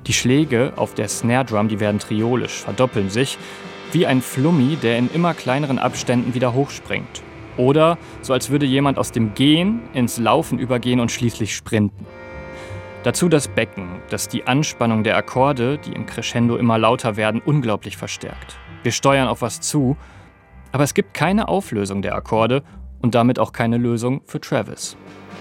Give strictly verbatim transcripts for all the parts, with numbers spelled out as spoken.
Die Schläge auf der Snare Drum, die werden triolisch, verdoppeln sich, wie ein Flummi, der in immer kleineren Abständen wieder hochspringt. Oder so, als würde jemand aus dem Gehen ins Laufen übergehen und schließlich sprinten. Dazu das Becken, das die Anspannung der Akkorde, die im Crescendo immer lauter werden, unglaublich verstärkt. Wir steuern auf was zu, aber es gibt keine Auflösung der Akkorde und damit auch keine Lösung für Travis.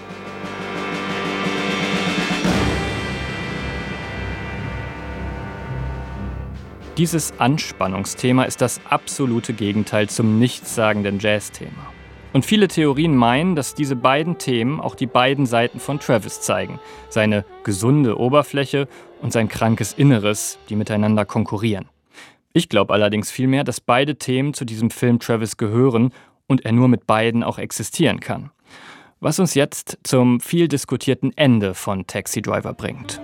Dieses Anspannungsthema ist das absolute Gegenteil zum nichtssagenden Jazzthema. Und viele Theorien meinen, dass diese beiden Themen auch die beiden Seiten von Travis zeigen. Seine gesunde Oberfläche und sein krankes Inneres, die miteinander konkurrieren. Ich glaube allerdings vielmehr, dass beide Themen zu diesem Film Travis gehören und er nur mit beiden auch existieren kann. Was uns jetzt zum viel diskutierten Ende von Taxi Driver bringt.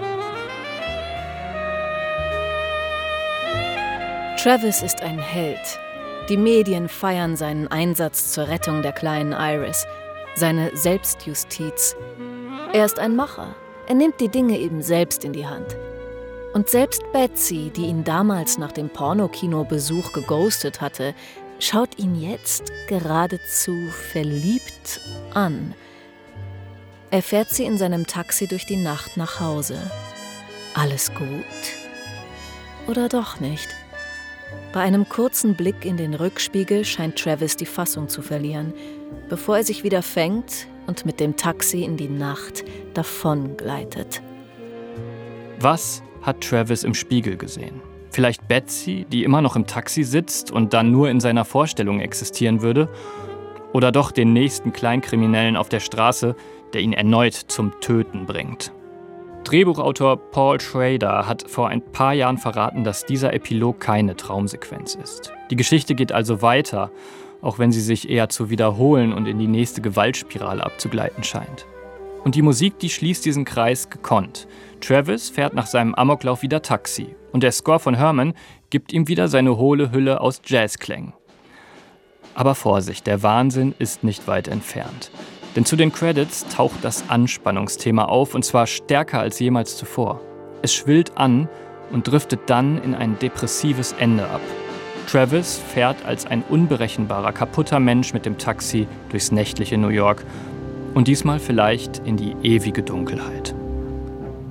Travis ist ein Held. Die Medien feiern seinen Einsatz zur Rettung der kleinen Iris, seine Selbstjustiz. Er ist ein Macher. Er nimmt die Dinge eben selbst in die Hand. Und selbst Betsy, die ihn damals nach dem Pornokino-Besuch geghostet hatte, schaut ihn jetzt geradezu verliebt an. Er fährt sie in seinem Taxi durch die Nacht nach Hause. Alles gut? Oder doch nicht? Bei einem kurzen Blick in den Rückspiegel scheint Travis die Fassung zu verlieren, bevor er sich wieder fängt und mit dem Taxi in die Nacht davongleitet. Was hat Travis im Spiegel gesehen? Vielleicht Betsy, die immer noch im Taxi sitzt und dann nur in seiner Vorstellung existieren würde? Oder doch den nächsten Kleinkriminellen auf der Straße, der ihn erneut zum Töten bringt? Drehbuchautor Paul Schrader hat vor ein paar Jahren verraten, dass dieser Epilog keine Traumsequenz ist. Die Geschichte geht also weiter, auch wenn sie sich eher zu wiederholen und in die nächste Gewaltspirale abzugleiten scheint. Und die Musik, die schließt diesen Kreis gekonnt. Travis fährt nach seinem Amoklauf wieder Taxi und der Score von Herman gibt ihm wieder seine hohle Hülle aus Jazzklängen. Aber Vorsicht, der Wahnsinn ist nicht weit entfernt. Denn zu den Credits taucht das Anspannungsthema auf, und zwar stärker als jemals zuvor. Es schwillt an und driftet dann in ein depressives Ende ab. Travis fährt als ein unberechenbarer, kaputter Mensch mit dem Taxi durchs nächtliche New York und diesmal vielleicht in die ewige Dunkelheit.